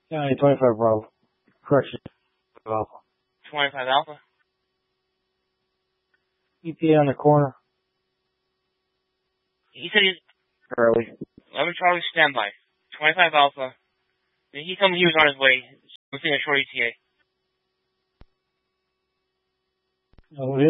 County 25 Bravo. Correction. Alpha. 25 Alpha. ETA on the corner. He said he's Early. 11 Charlie standby. 25 Alpha. He told me he was on his way. Within a short ETA.